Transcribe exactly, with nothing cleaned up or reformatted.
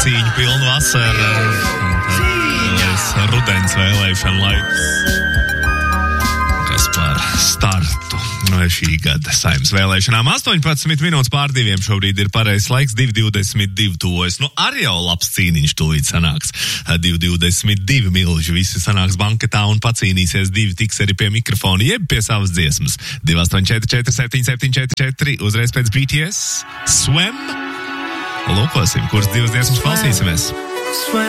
cīņu pilnu vasaru. Rudens vēlēšana laiks. Kas par startu šī gada Saeimas vēlēšanām. astoņpadsmit minūtes pār diviem šobrīd ir pareizs laiks, divi divdesmit divi tuvojas. Nu, arī jau labs cīniņš tūlīt sanāks. divi divdesmit divi milži, visi sanāks banketā un pacīnīsies, divi tiks arī pie mikrofona, jeb pie savas dziesmas. divi astoņi četri četri septiņi septiņi četri četri, uzreiz pēc B T S, Swim. Lūkosim, kuras divas dziesmas klausīsimies.